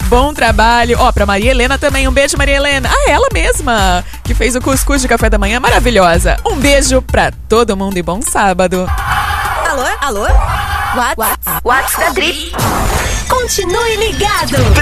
Bom trabalho. Ó, pra Maria Helena também. Um beijo, Maria Helena. Ah, ela mesma, que fez o cuscuz de café da manhã maravilhosa. Um beijo pra todo mundo e bom sábado. Alô? What's da Drip? Continue ligado.